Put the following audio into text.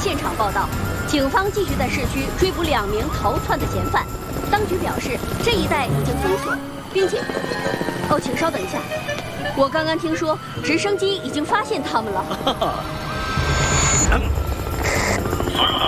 现场报道，警方继续在市区追捕2名逃窜的嫌犯。当局表示，这一带已经封锁，并且……哦，请稍等一下，我刚刚听说直升机已经发现他们了。